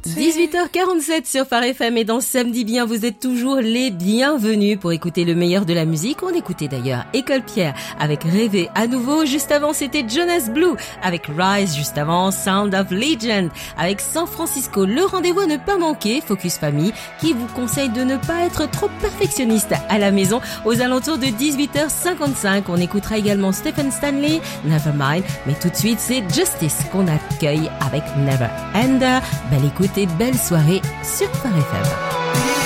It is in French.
18h47 sur Phare FM et dans Samedi Bien, vous êtes toujours les bienvenus pour écouter le meilleur de la musique. On écoutait d'ailleurs École Pierre avec Rêver à nouveau. Juste avant, c'était Jonas Blue avec Rise. Juste avant, Sound of Legend avec San Francisco. Le rendez-vous à ne pas manquer, Focus Famille, qui vous conseille de ne pas être trop perfectionniste à la maison. Aux alentours de 18h55, on écoutera également Stephen Stanley, Nevermind. Mais tout de suite, c'est Justice qu'on accueille avec Never Ender. Belle écoute et belle soirée sur Phare FM.